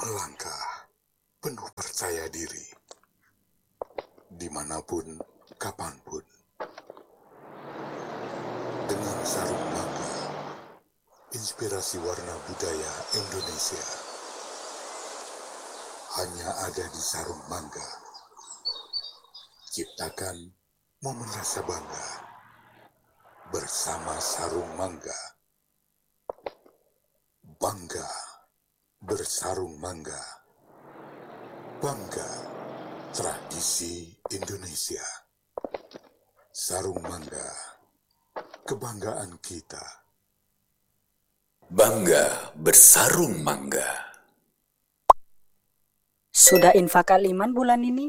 melangkah penuh percaya diri, dimanapun, kapanpun. Dengan sarung mangga, inspirasi warna budaya Indonesia. Hanya ada di sarung mangga. Ciptakan momen rasa bangga bersama sarung mangga. Bangga bersarung mangga. Bangga tradisi Indonesia. Sarung mangga, kebanggaan kita. Bangga bersarung mangga. Sudah infak Al-Iman bulan ini?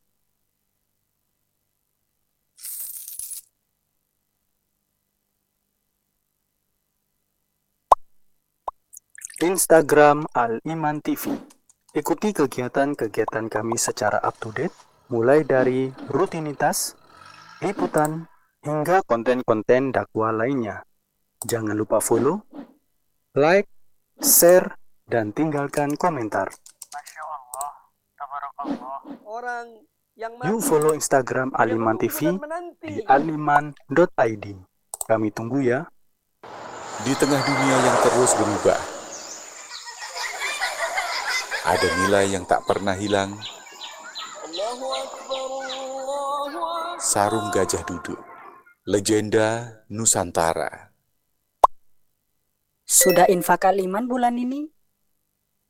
Instagram Al-Iman TV. Ikuti kegiatan-kegiatan kami secara up-to-date, mulai dari rutinitas, liputan, hingga konten-konten dakwah lainnya. Jangan lupa follow, like, share, dan tinggalkan komentar. Masya Allah, tabarakallah. Orang yang Yuk follow Instagram Al-Iman TV di aliman.id. Kami tunggu ya. Di tengah dunia yang terus berubah, ada nilai yang tak pernah hilang. Sarung Gajah Duduk, legenda Nusantara. Sudah infak Al-Iman bulan ini?